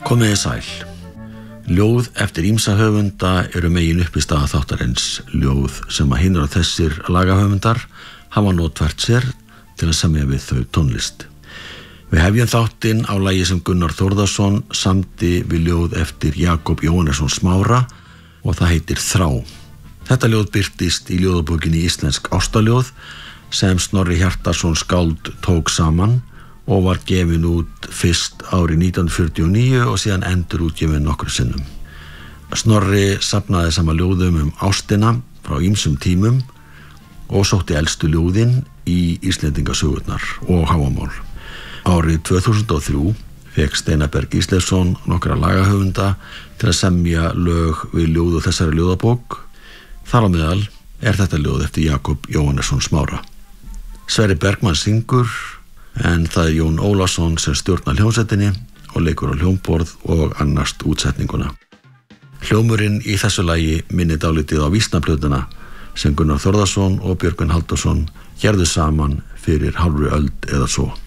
Komiði sæl. Ljóð eftir ýmsa höfunda eru megin uppistaða þáttarins, ljóð sem að hinir og þessir lagahöfundar hafa notfært sér til að semja við þau tónlist. Við hefjum þáttinn á lagi sem Gunnar Þórðarson samdi við ljóð eftir Jakob Jóhannesson Smára og það heitir Þrá. Þetta ljóð birtist í ljóðabókinni Íslensk ástarljóð sem Snorri Hjartarson skáld tók saman og var gefin út fyrst árið 1949 og síðan endurútgefin nokkrum sinnum. Snorri safnaði saman ljóðum ástina frá ýmsum tímum og sótti elstu ljóðin í Íslendingasögurnar og Hávamál. Árið 2003 fékk Steinar Berg Ísleifsson nokkra lagahöfunda til að semja lög við ljóð og þessari ljóðabók. Þar á meðal er þetta ljóð eftir Jakob Jóhannesson Smára. Sverri Bergmann syngur, en það er Jón Ólafsson sem stjórnar hljómsveitinni og leikur á hljómborð og annast útsetninguna. Hljómurinn í þessu lagi minnir dálítið á vísnaplötuna sem Gunnar Þórðarson og Björgvin Halldórsson gerðu saman fyrir hálfri öld eða svo.